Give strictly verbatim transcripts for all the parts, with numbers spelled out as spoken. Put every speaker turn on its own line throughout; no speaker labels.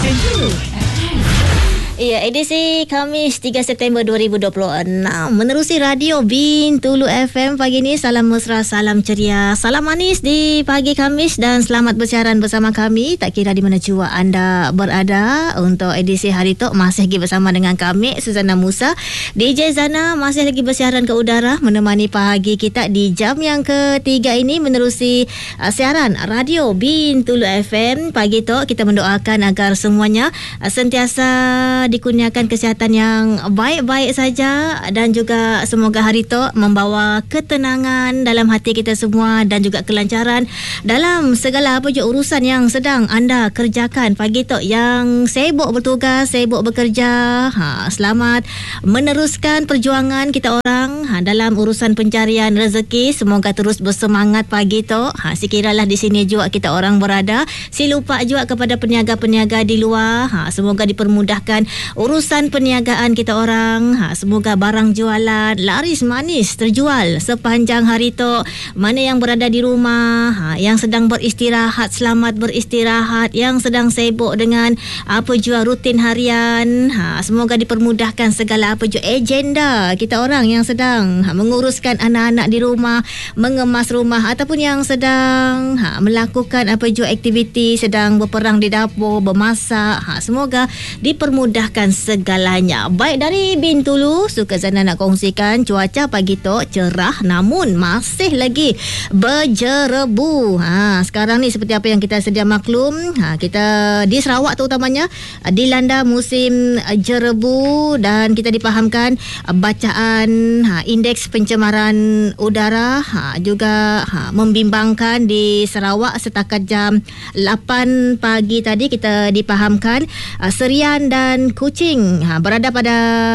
Bintulu F M.
Ya, edisi Khamis tiga September dua ribu dua puluh enam menerusi Radio Bintulu F M pagi ini. Salam mesra, salam ceria, salam manis di pagi Khamis dan selamat bersiaran bersama kami. Tak kira di mana jua anda berada. Untuk edisi hari tu masih lagi bersama dengan kami, Suzana Musa. D J Zana masih lagi bersiaran ke udara menemani pagi kita di jam yang ketiga ini menerusi uh, siaran Radio Bintulu F M. Pagi tu kita mendoakan agar semuanya uh, sentiasa dikurniakan kesihatan yang baik-baik saja dan juga semoga hari tu membawa ketenangan dalam hati kita semua dan juga kelancaran dalam segala apa je urusan yang sedang anda kerjakan pagi tu. Yang sibuk bertugas, sibuk bekerja, ha, selamat meneruskan perjuangan kita orang ha, dalam urusan pencarian rezeki. Semoga terus bersemangat pagi tu. Ha, sekiralah di sini juga kita orang berada, si lupa juga kepada peniaga-peniaga di luar. Ha, semoga dipermudahkan urusan perniagaan kita orang. Ha, semoga barang jualan laris manis terjual sepanjang hari tu. Mana yang berada di rumah, ha, yang sedang beristirahat, selamat beristirahat. Yang sedang sibuk dengan apa jua rutin harian, ha, semoga dipermudahkan segala apa jua agenda kita orang yang sedang ha, menguruskan anak-anak di rumah, mengemas rumah ataupun yang sedang ha, melakukan apa jua aktiviti, sedang berperang di dapur, bermasak. Ha, semoga dipermudahkan segalanya. Baik, dari Bintulu, suka Zana nak kongsikan cuaca pagi tu cerah namun masih lagi berjerebu. Ha, sekarang ni seperti apa yang kita sedia maklum, ha, kita di Sarawak terutamanya dilanda musim jerebu dan kita dipahamkan bacaan ha, indeks pencemaran udara ha, juga ha, membimbangkan di Sarawak setakat jam lapan pagi tadi. Kita dipahamkan uh, Serian dan Kuching ha, berada pada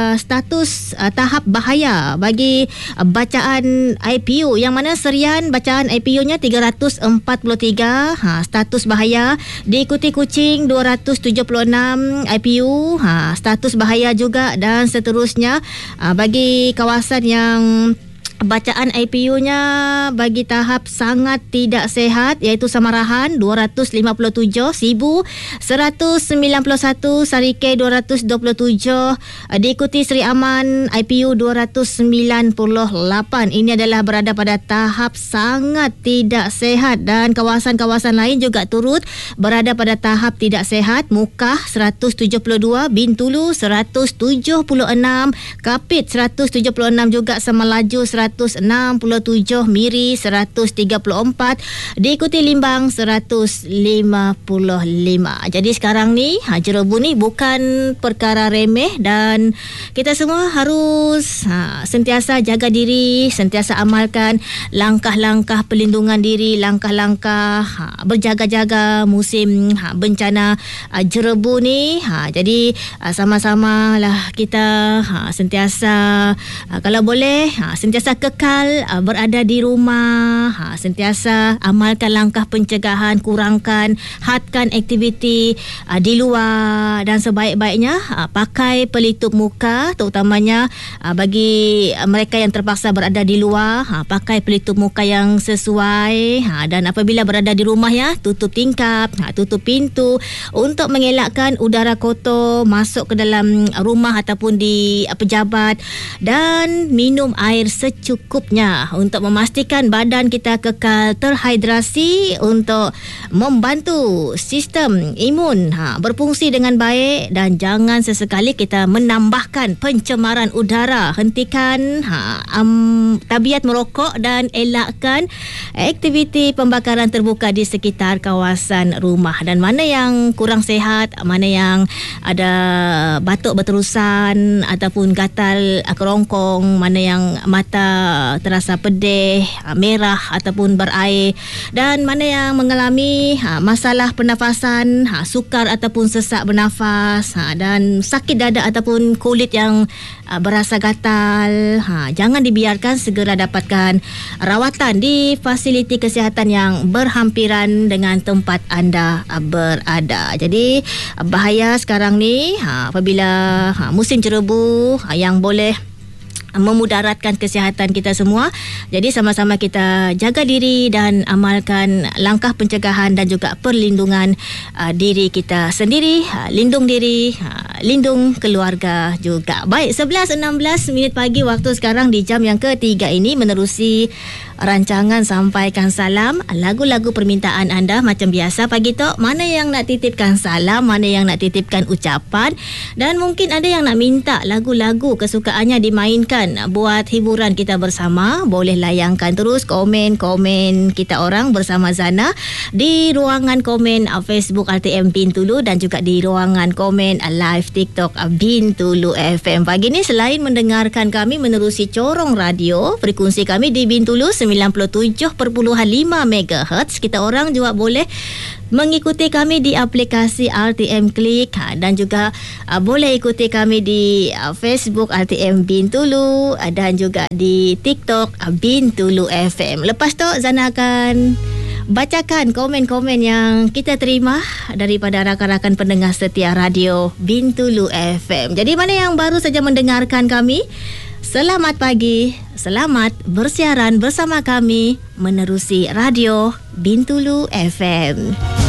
status uh, tahap bahaya bagi uh, bacaan I P U, yang mana Serian bacaan I P U-nya tiga ratus empat puluh tiga, ha, status bahaya. Diikuti Kuching dua ratus tujuh puluh enam I P U, ha, status bahaya juga, dan seterusnya uh, bagi kawasan yang bacaan I P U-nya bagi tahap sangat tidak sehat, iaitu Samarahan dua ratus lima puluh tujuh, Sibu seratus sembilan puluh satu, Sarike dua ratus dua puluh tujuh, diikuti Seri Aman I P U dua ratus sembilan puluh lapan. Ini adalah berada pada tahap sangat tidak sehat, dan kawasan-kawasan lain juga turut berada pada tahap tidak sehat. Mukah seratus tujuh puluh dua, Bintulu seratus tujuh puluh enam, Kapit seratus tujuh puluh enam juga, Semelaju seratus enam puluh tujuh, Miri seratus tiga puluh empat, diikuti Limbang seratus lima puluh lima. Jadi sekarang ni ha, jerebu ni bukan perkara remeh, dan kita semua harus ha, sentiasa jaga diri, sentiasa amalkan langkah-langkah pelindungan diri, langkah-langkah ha, berjaga-jaga musim ha, bencana ha, jerebu ni. Ha, jadi ha, sama-sama lah kita ha, sentiasa ha, kalau boleh ha, sentiasa kekal uh, berada di rumah, ha, sentiasa amalkan langkah pencegahan, kurangkan, hadkan aktiviti uh, di luar, dan sebaik-baiknya uh, pakai pelitup muka, terutamanya uh, bagi uh, mereka yang terpaksa berada di luar, ha, pakai pelitup muka yang sesuai, ha, dan apabila berada di rumah ya, tutup tingkap, ha, tutup pintu untuk mengelakkan udara kotor masuk ke dalam rumah ataupun di uh, pejabat, dan minum air secukupnya cukupnya untuk memastikan badan kita kekal terhidrasi untuk membantu sistem imun ha, berfungsi dengan baik. Dan jangan sesekali kita menambahkan pencemaran udara. Hentikan ha, um, tabiat merokok dan elakkan aktiviti pembakaran terbuka di sekitar kawasan rumah. Dan mana yang kurang sihat, mana yang ada batuk berterusan ataupun gatal kerongkong, mana yang mata terasa pedih, merah ataupun berair, dan mana yang mengalami ha, masalah pernafasan, ha, sukar ataupun sesak bernafas, ha, dan sakit dada ataupun kulit yang ha, berasa gatal, ha, jangan dibiarkan, segera dapatkan rawatan di fasiliti kesihatan yang berhampiran dengan tempat anda ha, berada. Jadi bahaya sekarang ni ha, apabila ha, musim jerebu ha, yang boleh memudaratkan kesihatan kita semua. Jadi sama-sama kita jaga diri dan amalkan langkah pencegahan dan juga perlindungan uh, diri kita sendiri, uh, lindung diri, uh, lindung keluarga juga. Baik, sebelas enam belas minit pagi waktu sekarang di jam yang ketiga ini menerusi rancangan Sampaikan Salam, lagu-lagu permintaan anda macam biasa pagi tu. Mana yang nak titipkan salam, mana yang nak titipkan ucapan, dan mungkin ada yang nak minta lagu-lagu kesukaannya dimainkan buat hiburan kita bersama. Boleh layangkan terus komen-komen kita orang bersama Zana di ruangan komen Facebook R T M Bintulu dan juga di ruangan komen live TikTok Bintulu F M. Pagi ni selain mendengarkan kami menerusi corong radio, frekuensi kami di Bintulu sembilan puluh tujuh perpuluhan lima megahertz, kita orang juga boleh mengikuti kami di aplikasi R T M Klik dan juga uh, boleh ikuti kami di uh, Facebook R T M Bintulu uh, dan juga di TikTok uh, Bintulu F M. Lepas tu Zana akan bacakan komen-komen yang kita terima daripada rakan-rakan pendengar setia radio Bintulu F M. Jadi mana yang baru saja mendengarkan kami, selamat pagi, selamat bersiaran bersama kami menerusi radio Bintulu F M.